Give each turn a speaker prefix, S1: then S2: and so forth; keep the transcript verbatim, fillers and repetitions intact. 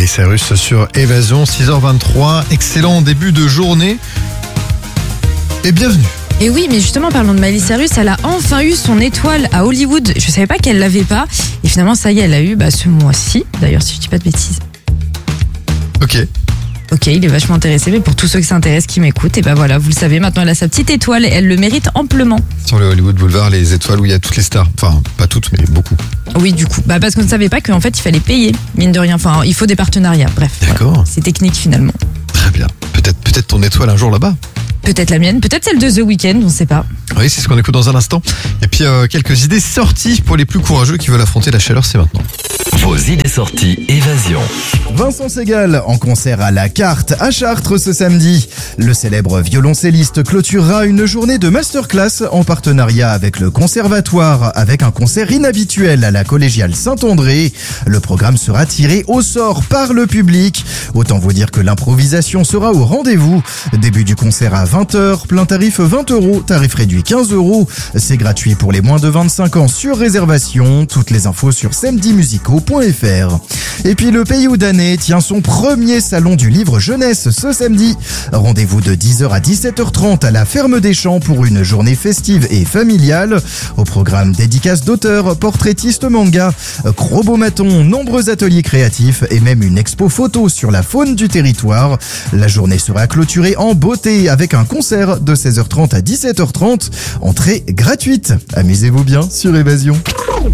S1: Miley Cyrus sur Évasion, six heures vingt-trois. Excellent début de journée. Et bienvenue.
S2: Et oui, mais justement, parlons de Miley Cyrus, elle a enfin eu son étoile à Hollywood. Je savais pas qu'elle l'avait pas. Et finalement, ça y est, elle l'a eu bah, ce mois-ci. D'ailleurs, si je dis pas de bêtises.
S1: Ok.
S2: Ok, il est vachement intéressé, mais pour tous ceux qui s'intéressent, qui m'écoutent, et ben voilà, vous le savez, maintenant elle a sa petite étoile et elle le mérite amplement.
S1: Sur le Hollywood Boulevard, les étoiles où il y a toutes les stars. Enfin, pas toutes, mais beaucoup.
S2: Oui, du coup. Bah, parce qu'on ne savait pas qu'en fait, il fallait payer, mine de rien. Enfin, il faut des partenariats. Bref.
S1: D'accord.
S2: Voilà. C'est technique finalement.
S1: Très bien. Peut-être, peut-être ton étoile un jour là-bas.
S2: Peut-être la mienne, peut-être celle de The Weeknd, on ne sait pas.
S1: Oui, c'est ce qu'on écoute dans un instant. Et puis, euh, quelques idées sorties pour les plus courageux qui veulent affronter la chaleur, c'est maintenant.
S3: Vos idées sorties Évasion.
S4: Vincent Segal en concert à la Carte à Chartres ce samedi. Le célèbre violoncelliste clôturera une journée de masterclass en partenariat avec le conservatoire avec un concert inhabituel à la collégiale Saint-André. Le programme sera tiré au sort par le public. Autant vous dire que l'improvisation sera au rendez-vous. Début du concert à vingt heures, plein tarif vingt euros, tarif réduit quinze euros. C'est gratuit pour les moins de vingt-cinq ans sur réservation. Toutes les infos sur samedi musicaux point f r. Et puis le Pays Houdanais tient son premier salon du livre jeunesse ce samedi. Rendez-vous de dix heures à dix-sept heures trente à la Ferme des Champs pour une journée festive et familiale. Au programme dédicaces d'auteurs, portraitistes manga, chromomatons, nombreux ateliers créatifs et même une expo photo sur la faune du territoire. La journée sera clôturée en beauté avec un concert de seize heures trente à dix-sept heures trente. Entrée gratuite. Amusez-vous bien sur Évasion.